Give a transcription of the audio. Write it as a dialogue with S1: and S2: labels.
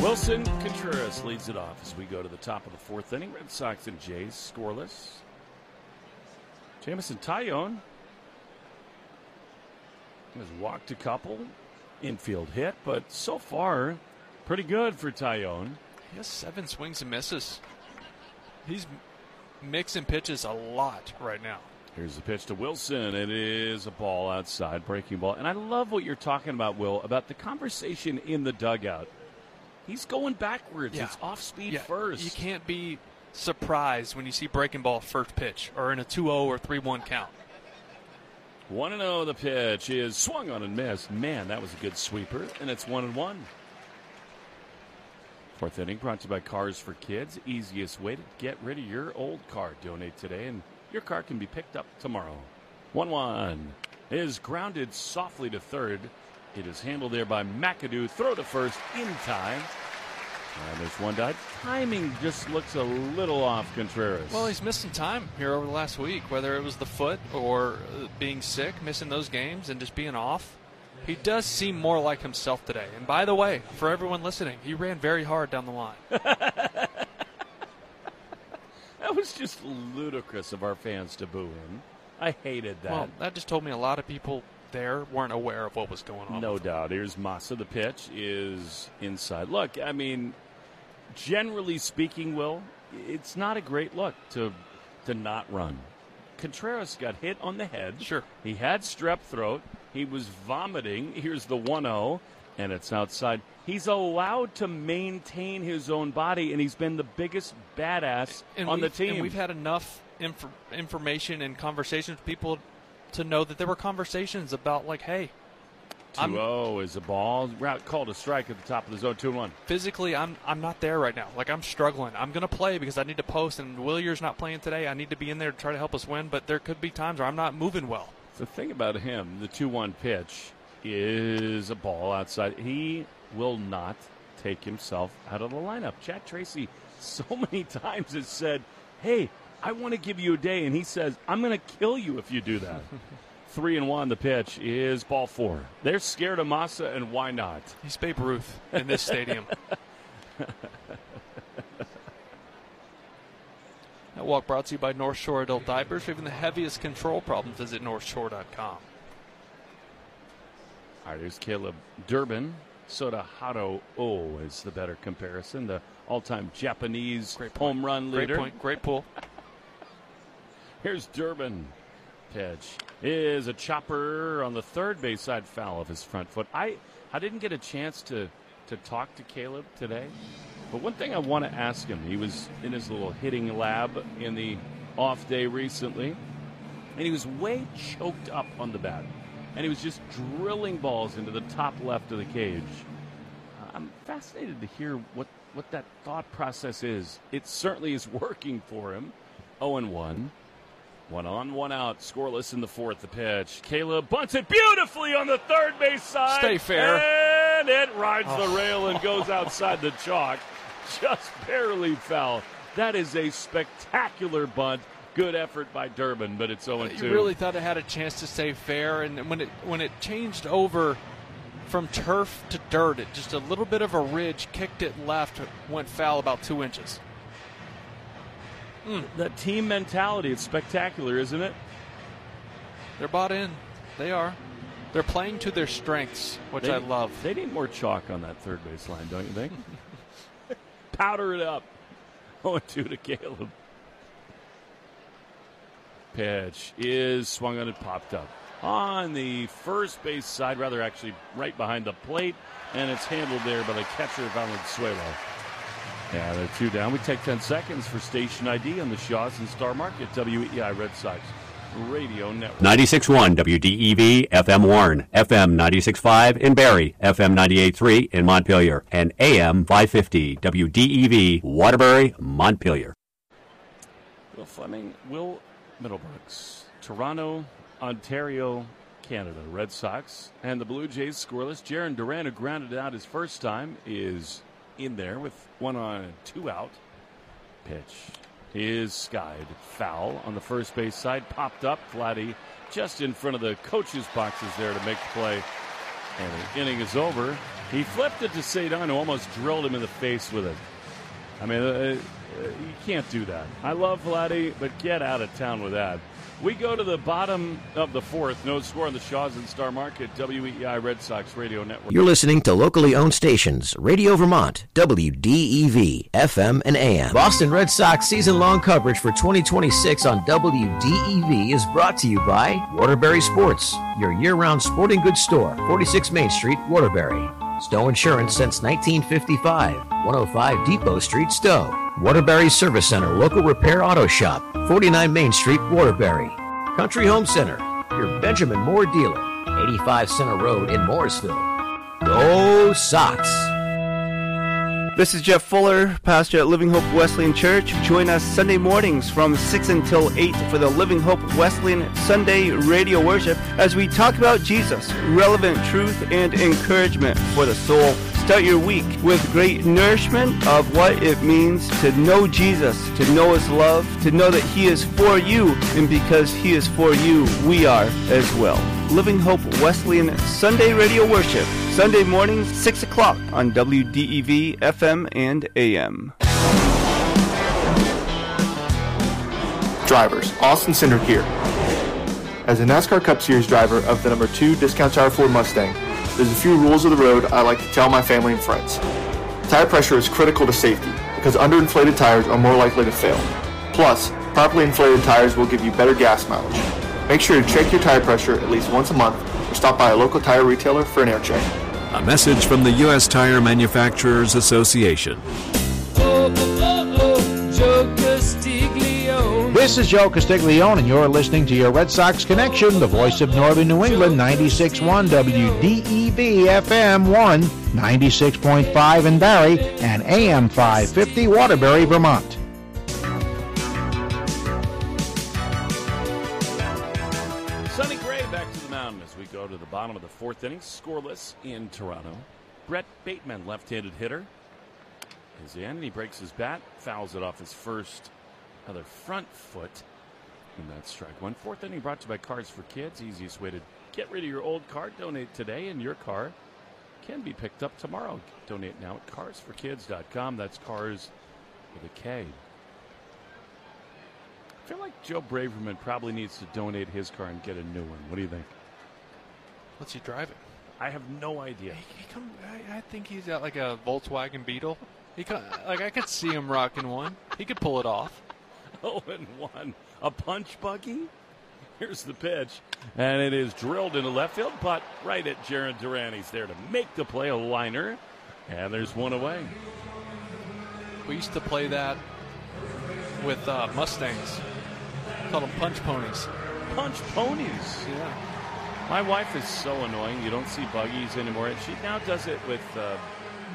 S1: Wilson Contreras leads it off as we go to the top of the fourth inning. Red Sox and Jays scoreless. Jameson Taillon has walked a couple. Infield hit, but so far, pretty good for Taillon.
S2: He has 7 swings and misses. He's mixing pitches a lot right now.
S1: Here's the pitch to Wilson. It is a ball outside, breaking ball. And I love what you're talking about, Will, about the conversation in the dugout. He's going backwards.
S2: Yeah.
S1: It's off speed first.
S2: You can't be surprised when you see breaking ball first pitch or in a 2-0 or 3-1 count.
S1: 1-0, the pitch is swung on and missed. Man, that was a good sweeper, and it's 1-1. Fourth inning brought to you by Cars for Kids. Easiest way to get rid of your old car. Donate today, and your car can be picked up tomorrow. 1-1 is grounded softly to third. It is handled there by McAdoo. Throw to first in time. And there's one dive. Timing just looks a little off Contreras.
S2: Well, he's missing time here over the last week, whether it was the foot or being sick, missing those games and just being off. He does seem more like himself today. And by the way, for everyone listening, he ran very hard down the line.
S1: That was just ludicrous of our fans to boo him. I hated that.
S2: Well, that just told me a lot of people there weren't aware of what was going on.
S1: No doubt. Here's Massa. The pitch is inside. Look, I mean, generally speaking, Will, it's not a great look to not run. Contreras got hit on the head.
S2: Sure.
S1: He had strep throat. He was vomiting. Here's the 1-0, and it's outside. He's allowed to maintain his own body, and he's been the biggest badass on the team.
S2: And we've had enough information and conversations with people to know that there were conversations about, like, hey,
S1: 2-0 is a ball. Route called a strike at the top of the zone, 2-1.
S2: Physically, I'm not there right now. Like, I'm struggling. I'm going to play because I need to post, and Willier's not playing today. I need to be in there to try to help us win, but there could be times where I'm not moving well.
S1: The thing about him, the 2-1 pitch is a ball outside. He will not take himself out of the lineup. Chad Tracy so many times has said, hey, I want to give you a day, and he says, I'm going to kill you if you do that. 3-1, the pitch is ball 4. They're scared of Massa, and why not?
S2: He's Babe Ruth in this stadium. That walk brought to you by North Shore Adult Diapers. For even the heaviest control problems, visit NorthShore.com.
S1: All right, here's Caleb Durbin. Soda Hado O is the better comparison. The all-time Japanese home run leader.
S2: Great point. Great pull.
S1: Here's Durbin. Pitch is a chopper on the third base side, foul of his front foot. I didn't get a chance to talk to Caleb today, but one thing I want to ask him, he was in his little hitting lab in the off day recently, and he was way choked up on the bat, and he was just drilling balls into the top left of the cage. I'm fascinated to hear what that thought process is. It certainly is working for him. 0-1. 1 on, 1 out, scoreless in the fourth. The pitch. Caleb bunts it beautifully on the third base side.
S2: Stay fair.
S1: And it rides the rail and goes outside the chalk. Just barely foul. That is a spectacular bunt. Good effort by Durbin, but it's 0-2.
S2: You really thought it had a chance to stay fair, and when it changed over from turf to dirt, it just a little bit of a ridge, kicked it left, went foul about 2 inches.
S1: That team mentality, it's spectacular, isn't it?
S2: They're bought in. They are. They're playing to their strengths, which I love.
S1: They need more chalk on that third base line, don't you think? Powder it up. 0-2 to Caleb. Pitch is swung on and popped up. On the first base side, rather actually right behind the plate, and it's handled there by the catcher, Valenzuela. Yeah, they're 2 down. We take 10 seconds for station ID on the Shaws and Star Market, WEI Red Sox Radio Network.
S3: 96.1 WDEV FM Warren, FM 96.5 in Barrie, FM 98.3 in Montpelier, and AM 550 WDEV Waterbury, Montpelier.
S1: Will Fleming, Will Middlebrooks, Toronto, Ontario, Canada. Red Sox and the Blue Jays scoreless. Jarren Duran, who grounded out his first time, is in there with 1 on and 2 out. Pitch is skied. Foul on the first base side. Popped up. Vladdy just in front of the coach's boxes there to make the play. And the inning is over. He flipped it to Cedon, who almost drilled him in the face with it. I mean, you can't do that. I love Vladdy, but get out of town with that. We go to the bottom of the fourth. No score on the Shaws and Star Market, WEEI Red Sox Radio Network.
S4: You're listening to locally owned stations, Radio Vermont, WDEV, FM and AM. Boston Red Sox season-long coverage for 2026 on WDEV is brought to you by Waterbury Sports, your year-round sporting goods store, 46 Main Street, Waterbury. Stowe Insurance since 1955, 105 Depot Street, Stowe. Waterbury Service Center, local repair auto shop, 49 Main Street, Waterbury. Country Home Center, your Benjamin Moore dealer, 85 Center Road in Morrisville. Go Sox!
S5: This is Jeff Fuller, pastor at Living Hope Wesleyan Church. Join us Sunday mornings from 6 until 8 for the Living Hope Wesleyan Sunday radio worship as we talk about Jesus, relevant truth and encouragement for the soul. Start your week with great nourishment of what it means to know Jesus, to know His love, to know that He is for you, and because He is for you, we are as well. Living Hope Wesleyan Sunday radio worship, Sunday mornings, 6 o'clock on WDEV, FM, and AM.
S6: Drivers, Austin Center here. As a NASCAR Cup Series driver of the number 2 Discount Tire Ford Mustang, there's a few rules of the road I like to tell my family and friends. Tire pressure is critical to safety because underinflated tires are more likely to fail. Plus, properly inflated tires will give you better gas mileage. Make sure to check your tire pressure at least once a month or stop by a local tire retailer for an air check.
S7: A message from the U.S. Tire Manufacturers Association.
S8: Joe Castiglione.
S9: This is Joe Castiglione, and you're listening to your Red Sox Connection, the voice of Northern New England, 96.1 WDEV FM 1, 96.5 in Barrie, and AM 550 Waterbury, Vermont.
S1: Sonny Gray back to the mound as we go to the bottom of the fourth inning, scoreless in Toronto. Brett Bateman, left-handed hitter, is in, and he breaks his bat, fouls it off his first other front foot, and that's strike one. Fourth inning brought to you by Cars for Kids. Easiest way to get rid of your old car, donate today, and your car can be picked up tomorrow. Donate now at carsforkids.com. That's Cars with a K. I feel like Joe Braverman probably needs to donate his car and get a new one. What do you think?
S2: What's he driving?
S1: I have no idea.
S2: I think he's got like a Volkswagen Beetle. I could see him rocking one. He could pull it off.
S1: 0-1. A punch buggy? Here's the pitch. And it is drilled into left field, but right at Jaron Duran. He's there to make the play, a liner. And there's one away.
S2: We used to play that with Mustangs. Called them punch ponies.
S1: Punch ponies?
S2: Yeah.
S1: My wife is so annoying. You don't see buggies anymore. She now does it with